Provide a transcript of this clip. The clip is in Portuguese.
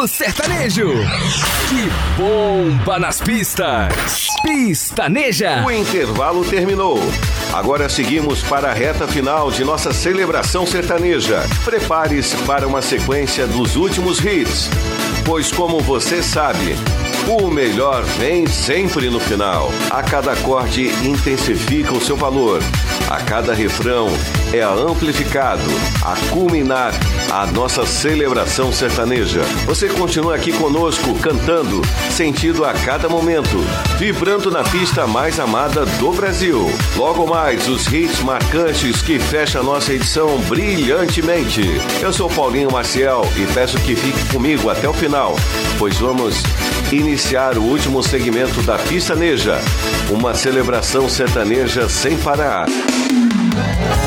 do sertanejo. Que bomba nas pistas. Pistaneja. O intervalo terminou. Agora seguimos para a reta final de nossa celebração sertaneja. Prepare-se para uma sequência dos últimos hits, pois como você sabe, o melhor vem sempre no final. A cada acorde intensifica o seu valor. A cada refrão é amplificado, a culminar a nossa celebração sertaneja. Você continua aqui conosco, cantando, sentindo a cada momento, vibrando na pista mais amada do Brasil. Logo mais, os hits marcantes que fecham a nossa edição brilhantemente. Eu sou Paulinho Maciel e peço que fique comigo até o final, pois vamos iniciar o último segmento da Pistaneja, uma celebração sertaneja sem parar.